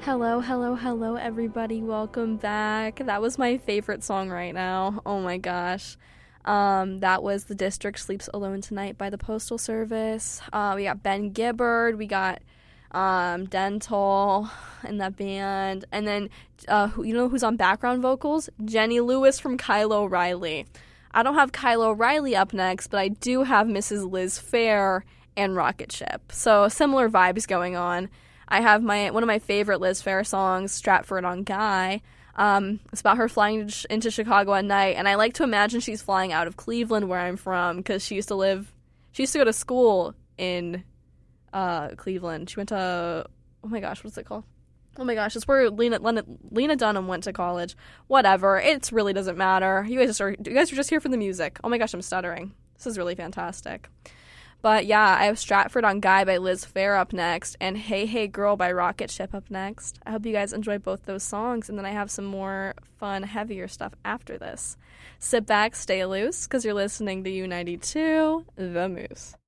Hello, hello, hello, everybody. Welcome back. That was my favorite song right now. Oh my gosh. That was The District Sleeps Alone Tonight by the Postal Service. We got Ben Gibbard. We got Dental in that band. And then, you know who's on background vocals? Jenny Lewis from Kylo Riley. I don't have Kylo Riley up next, but I do have Mrs. Liz Phair and Rocket Ship. So similar vibes going on. I have one of my favorite Liz Phair songs, Stratford on Guy. It's about her flying into Chicago at night, and I like to imagine she's flying out of Cleveland, where I'm from, because she used to go to school in Cleveland. She went to, oh my gosh, what's it called? Oh my gosh, it's where Lena Dunham went to college. Whatever, it really doesn't matter. You guys are just here for the music. Oh my gosh, I'm stuttering. This is really fantastic. But yeah, I have Stratford on Guy by Liz Phair up next, and Hey Hey Girl by Rocket Ship up next. I hope you guys enjoy both those songs, and then I have some more fun, heavier stuff after this. Sit back, stay loose, because you're listening to U92, The Moose.